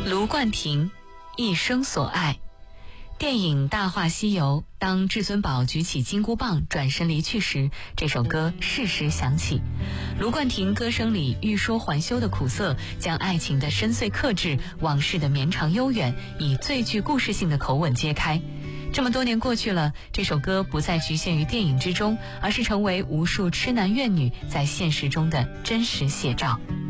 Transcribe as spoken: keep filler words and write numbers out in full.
卢冠廷一生所爱。电影《大话西游》，当至尊宝举起金箍棒转身离去时，这首歌适时响起。卢冠廷歌声里欲说还休的苦涩，将爱情的深邃克制、往事的绵长悠远，以最具故事性的口吻揭开。这么多年过去了，这首歌不再局限于电影之中，而是成为无数痴男怨女在现实中的真实写照。